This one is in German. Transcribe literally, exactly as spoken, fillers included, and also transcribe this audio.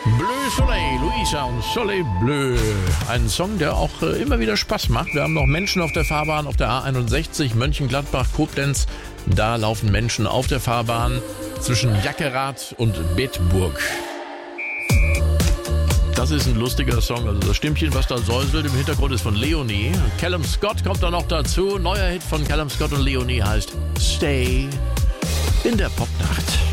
Bleu Soleil, Luisa und Soleil Bleu. Ein Song, der auch äh, immer wieder Spaß macht. Wir haben noch Menschen auf der Fahrbahn auf der A einundsechzig, Mönchengladbach, Koblenz. Da laufen Menschen auf der Fahrbahn zwischen Jackerath und Bedburg. Das ist ein lustiger Song. Also das Stimmchen, was da säuselt im Hintergrund, ist von Leonie. Callum Scott kommt da noch dazu. Neuer Hit von Callum Scott und Leonie heißt Stay in der Popnacht.